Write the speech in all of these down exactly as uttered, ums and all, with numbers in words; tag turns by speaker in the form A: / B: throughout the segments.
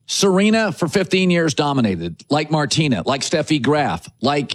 A: Serena for fifteen years dominated, like Martina, like Steffi Graf, like,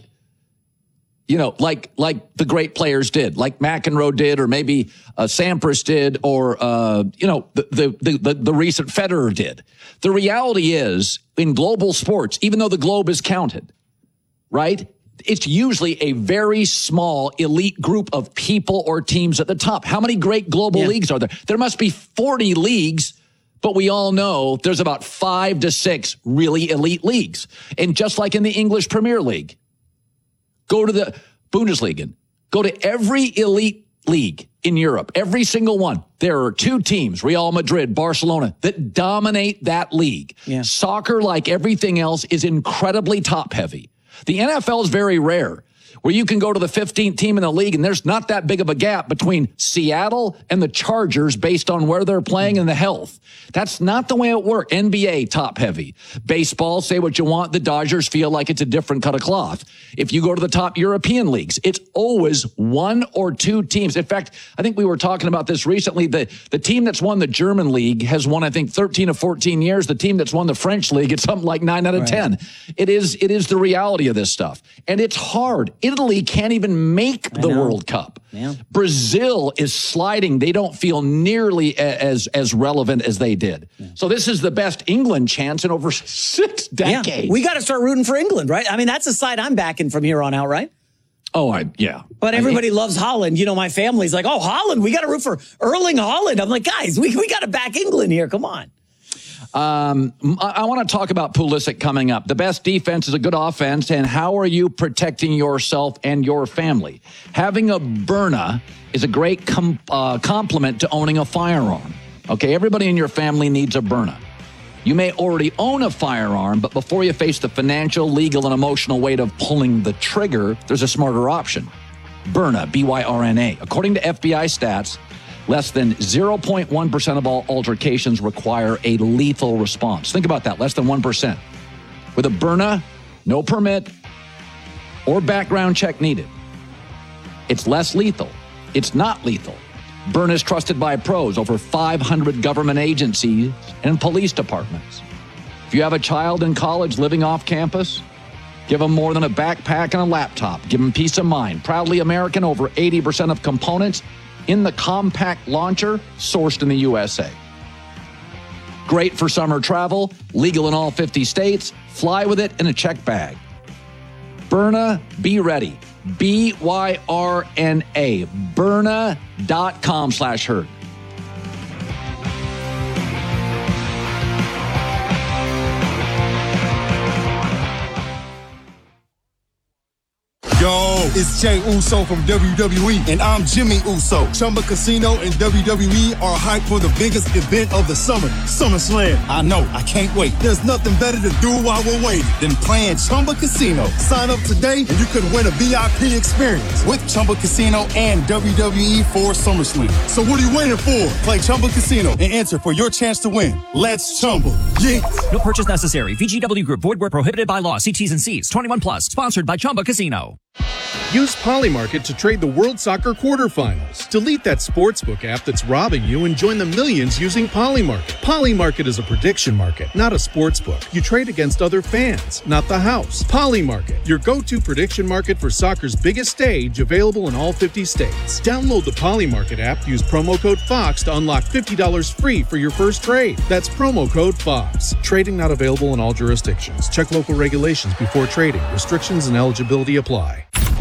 A: you know, like like the great players did, like McEnroe did, or maybe uh, Sampras did, or, uh, you know, the, the, the, the recent Federer did. The reality is, in global sports, even though the globe is counted, right, it's usually a very small elite group of people or teams at the top. How many great global yeah. leagues are there? There must be forty leagues. But we all know there's about five to six really elite leagues. And just like in the English Premier League, go to the Bundesliga, go to every elite league in Europe, every single one. There are two teams, Real Madrid, Barcelona, that dominate that league. Yeah. Soccer, like everything else, is incredibly top heavy. The N F L is very rare, where you can go to the fifteenth team in the league and there's not that big of a gap between Seattle and the Chargers based on where they're playing and the health. That's not the way it works. N B A, top heavy. Baseball, say what you want. The Dodgers feel like it's a different cut of cloth. If you go to the top European leagues, it's always one or two teams. In fact, I think we were talking about this recently. The, the team that's won the German league has won, I think, thirteen or fourteen years. The team that's won the French league, it's something like nine out of right. ten. It is, it is the reality of this stuff. And it's hard. Italy can't even make the World Cup. Yeah. Brazil is sliding. They don't feel nearly as, as relevant as they did. Yeah. So this is the best England chance in over six decades.
B: Yeah. We got to start rooting for England, right? I mean, that's a side I'm backing from here on out, right?
A: Oh, I, yeah.
B: But everybody I mean, loves Holland. You know, my family's like, oh, Holland, we got to root for Erling Haaland. I'm like, guys, we, we got to back England here. Come on.
A: Um, I, I want to talk about Pulisic coming up. The best defense is a good offense, and how are you protecting yourself and your family? Having a Byrna is a great com- uh, complement to owning a firearm. Okay, everybody in your family needs a Byrna. You may already own a firearm, but before you face the financial, legal, and emotional weight of pulling the trigger, there's a smarter option. Byrna, B Y R N A. According to F B I stats, less than zero point one percent of all altercations require a lethal response. Think about that, less than one percent. With a Byrna, no permit or background check needed. It's less lethal. It's not lethal. Byrna is trusted by pros, over five hundred government agencies and police departments. If you have a child in college living off campus, give them more than a backpack and a laptop. Give them peace of mind. Proudly American, over eighty percent of components in the compact launcher, sourced in the U S A. Great for summer travel, legal in all fifty states. Fly with it in a check bag. Byrna, be ready. B Y R N A. Byrna.com slash herd.
C: Yo, it's Jey Uso from W W E, and I'm Jimmy Uso. Chumba Casino and W W E are hyped for the biggest event of the summer, SummerSlam. I know, I can't wait. There's nothing better to do while we're waiting than playing Chumba Casino. Sign up today and you could win a V I P experience with Chumba Casino and W W E for SummerSlam. So what are you waiting for? Play Chumba Casino and enter for your chance to win. Let's Chumba. Yeah.
D: No purchase necessary. V G W Group. Void where prohibited by law. See T's and C's. twenty-one plus. Sponsored by Chumba Casino.
E: Use Polymarket to trade the World Soccer quarterfinals. Delete that sportsbook app that's robbing you and join the millions using Polymarket. Polymarket is a prediction market, not a sportsbook. You trade against other fans, not the house. Polymarket, your go-to prediction market for soccer's biggest stage, available in all fifty states. Download the Polymarket app, use promo code FOX to unlock fifty dollars free for your first trade. That's promo code FOX. Trading not available in all jurisdictions. Check local regulations before trading. Restrictions and eligibility apply.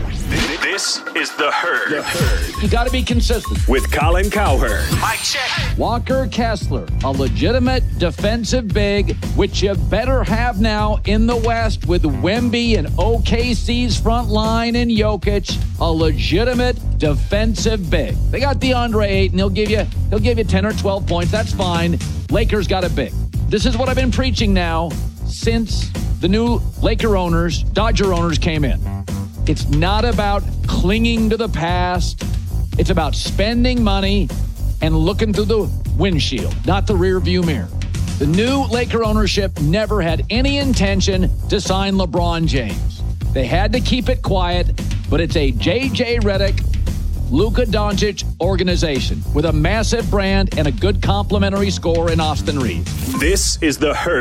F: This is The Herd.
A: The Herd. You got to be consistent.
F: With Colin Cowherd.
A: Mike check. Walker Kessler, a legitimate defensive big, which you better have now in the West with Wemby and O K C's front line and Jokic, a legitimate defensive big. They got DeAndre Ayton. He'll give you, he'll give you ten or twelve points. That's fine. Lakers got a big. This is what I've been preaching now since the new Laker owners, Dodger owners came in. It's not about clinging to the past. It's about spending money and looking through the windshield, not the rear view mirror. The new Laker ownership never had any intention to sign LeBron James. They had to keep it quiet, but it's a J J Redick, Luka Doncic organization with a massive brand and a good complimentary score in Austin Reeves.
F: This is The Herd.